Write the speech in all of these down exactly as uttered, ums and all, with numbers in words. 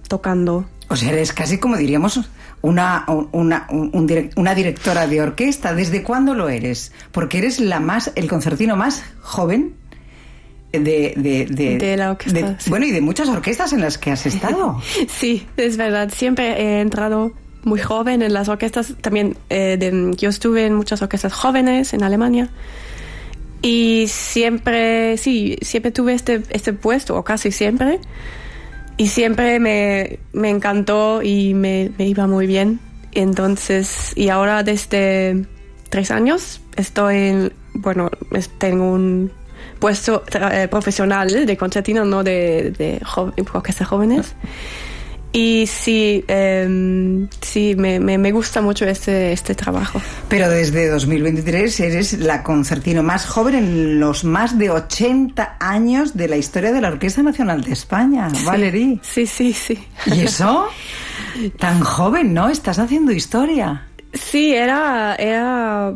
tocando. O sea, eres casi como diríamos una, una, un, un direct, una directora de orquesta. ¿Desde cuándo lo eres? Porque eres la más, el concertino más joven de, de, de, de la orquesta. De, sí. Bueno, y de muchas orquestas en las que has estado. Sí, es verdad. Siempre he entrado muy joven en las orquestas. También eh, de, yo estuve en muchas orquestas jóvenes en Alemania. Y siempre, sí, siempre tuve este, este puesto, o casi siempre. Y siempre me, me encantó y me, me iba muy bien. Entonces, y ahora desde tres años estoy, en, bueno, tengo un puesto eh, profesional de concertino, no de, de jo- orquestas jóvenes. Y sí, eh, sí me, me, me gusta mucho este, este trabajo. Pero desde dos mil veintitrés eres la concertino más joven en los más de ochenta años de la historia de la Orquesta Nacional de España, sí, Valerie. Sí, sí, sí. ¿Y eso? Tan joven, ¿no? Estás haciendo historia. Sí, era, era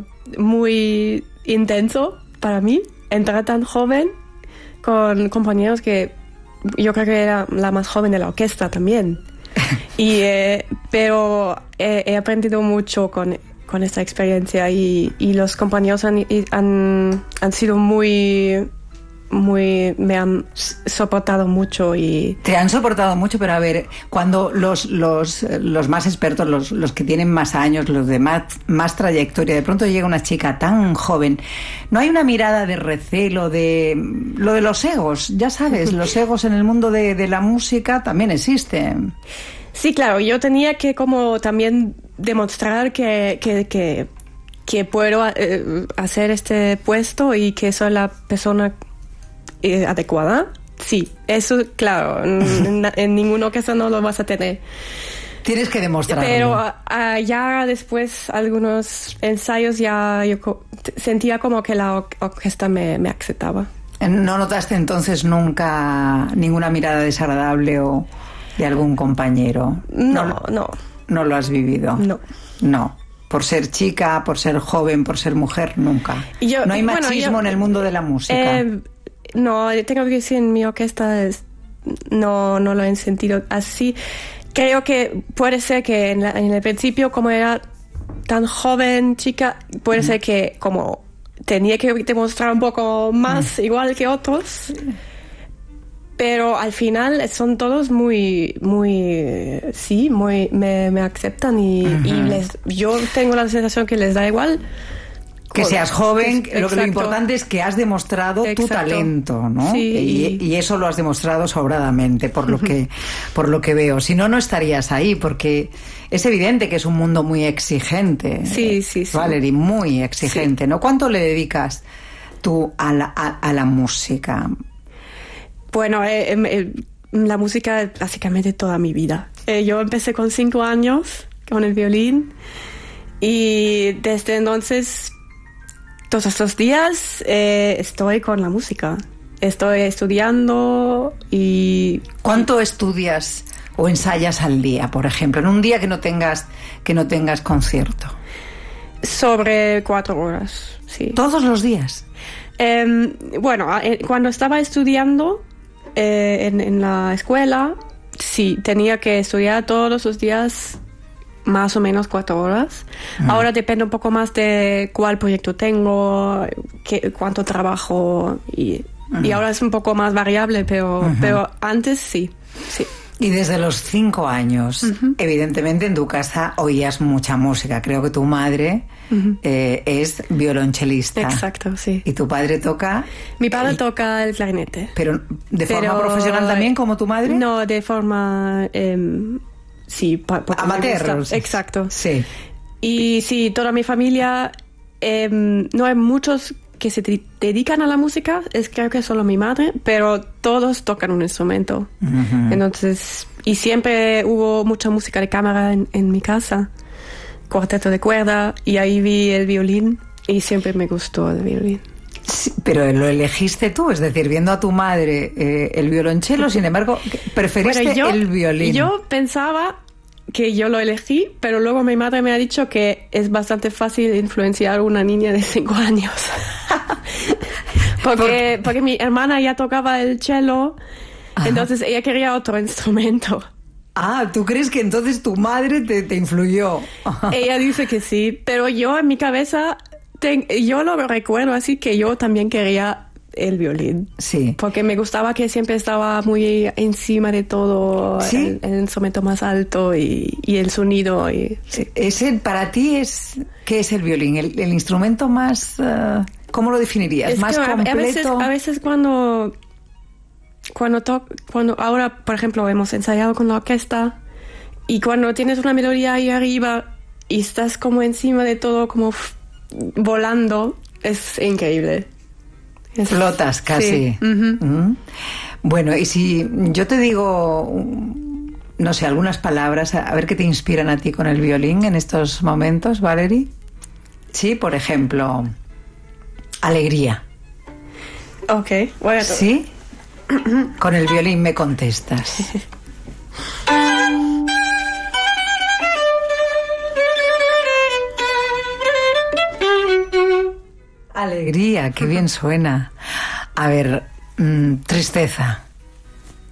muy intenso para mí entrar tan joven con compañeros que yo creo que era la más joven de la orquesta también. y, eh, pero he, he aprendido mucho con, con esta experiencia y, y los compañeros han, han, han sido muy, muy... me han soportado mucho y... Te han soportado mucho, pero a ver, cuando los, los, los más expertos, los, los que tienen más años, los de más, más trayectoria, de pronto llega una chica tan joven, ¿no hay una mirada de recelo, de lo de los egos? Ya sabes, los egos en el mundo de, de la música también existen. Sí, claro, yo tenía que como también demostrar que... que, que, que puedo eh, hacer este puesto y que soy la persona eh, adecuada. Sí, eso, claro, en, en ninguna ocasión no lo vas a tener. Tienes que demostrarlo. Pero uh, ya después, algunos ensayos, ya yo co- sentía como que la or- orquesta me, me aceptaba. ¿No notaste entonces nunca ninguna mirada desagradable o de algún compañero? No, no. No, ¿No lo has vivido? No. No. Por ser chica, por ser joven, por ser mujer, nunca. Yo, no hay machismo bueno, yo, en el mundo de la música. Eh, no, tengo que decir, en mi orquesta es, no, no lo he sentido así. Creo que puede ser que en, la, en el principio, como era tan joven, chica, puede mm. ser que como tenía que demostrar un poco más, mm. igual que otros. Pero al final son todos muy, muy, sí, muy, me, me aceptan y, uh-huh. y les, yo tengo la sensación que les da igual. Que seas joven, que, lo que lo importante es que has demostrado Exacto. tu talento, ¿no? Sí. Y, y eso lo has demostrado sobradamente, por lo que, por lo que veo. Si no, no estarías ahí, porque es evidente que es un mundo muy exigente. Sí, sí, sí. Valerie, muy exigente, sí. ¿no? ¿Cuánto le dedicas tú a la, a, a la música? Bueno, eh, eh, la música básicamente toda mi vida. Eh, yo empecé con cinco años con el violín y desde entonces todos estos días eh, estoy con la música. Estoy estudiando y... ¿Cuánto estudias o ensayas al día, por ejemplo, en un día que no tengas, que no tengas concierto? Sobre cuatro horas, sí. ¿Todos los días? Eh, bueno, cuando estaba estudiando eh, en, en la escuela, sí, tenía que estudiar todos los días más o menos cuatro horas. Mm. Ahora depende un poco más de cuál proyecto tengo, qué, cuánto trabajo y, mm. y ahora es un poco más variable, pero, uh-huh. pero antes sí, sí. Y desde los cinco años, uh-huh. evidentemente en tu casa oías mucha música. Creo que tu madre uh-huh. eh, es violonchelista. Exacto, sí. ¿Y tu padre toca? Mi padre el... toca el clarinete. ¿Pero de pero... forma profesional también, como tu madre? No, de forma... Eh, sí, pa- amateur. Exacto. Sí. Y sí, toda mi familia... Eh, no hay muchos que se te dedican a la música, es creo que solo mi madre, pero todos tocan un instrumento. Uh-huh. Entonces, y siempre hubo mucha música de cámara en, en mi casa, cuarteto de cuerda, y ahí vi el violín y siempre me gustó el violín. Sí, pero lo elegiste tú, es decir, viendo a tu madre eh, el violonchelo, sin embargo, preferiste bueno, yo, el violín. Yo pensaba que yo lo elegí, pero luego mi madre me ha dicho que es bastante fácil influenciar a una niña de cinco años. porque, porque mi hermana ya tocaba el cello, ajá. Entonces ella quería otro instrumento. Ah, ¿tú crees que entonces tu madre te, te influyó? Ella dice que sí, pero yo en mi cabeza, ten, yo lo recuerdo así que yo también quería el violín. Sí. Porque me gustaba que siempre estaba muy encima de todo, ¿Sí? el, el instrumento más alto y, y el sonido. Y, sí. Ese, para ti, es ¿qué es el violín? ¿El, el instrumento más... Uh, ¿cómo lo definirías? Es ¿Más que completo? A veces, a veces cuando... Cuando, to cuando ahora, por ejemplo, hemos ensayado con la orquesta y cuando tienes una melodía ahí arriba y estás como encima de todo, como volando, es increíble. Es, Flotas casi. Sí. Uh-huh. Uh-huh. Bueno, y si yo te digo, no sé, algunas palabras, a ver qué te inspiran a ti con el violín en estos momentos, Valerie. Sí, por ejemplo, alegría. Ok, voy a... ¿Sí? Con el violín me contestas. Alegría, qué bien suena. A ver, mmm, tristeza.